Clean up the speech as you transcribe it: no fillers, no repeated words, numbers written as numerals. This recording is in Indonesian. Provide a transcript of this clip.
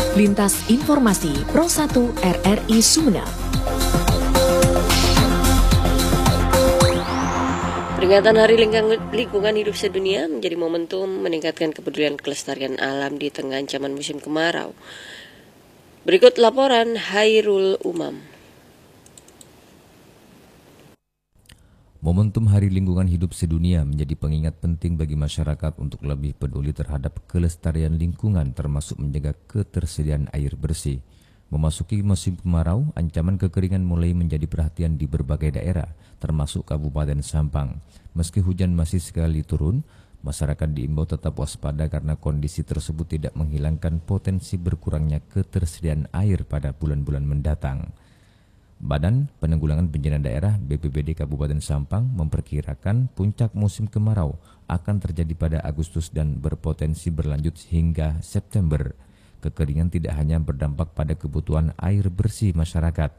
Lintas Informasi Pro 1 RRI Sumeneb. Peringatan Hari Lingkungan Hidup Sedunia menjadi momentum meningkatkan kepedulian kelestarian alam di tengah ancaman musim kemarau. Berikut laporan Hairul Umam. Momentum Hari Lingkungan Hidup Sedunia menjadi pengingat penting bagi masyarakat untuk lebih peduli terhadap kelestarian lingkungan termasuk menjaga ketersediaan air bersih. Memasuki musim kemarau, ancaman kekeringan mulai menjadi perhatian di berbagai daerah, termasuk Kabupaten Sampang. Meski hujan masih sekali turun, masyarakat diimbau tetap waspada karena kondisi tersebut tidak menghilangkan potensi berkurangnya ketersediaan air pada bulan-bulan mendatang. Badan Penanggulangan Bencana Daerah BPBD Kabupaten Sampang memperkirakan puncak musim kemarau akan terjadi pada Agustus dan berpotensi berlanjut hingga September. Kekeringan tidak hanya berdampak pada kebutuhan air bersih masyarakat,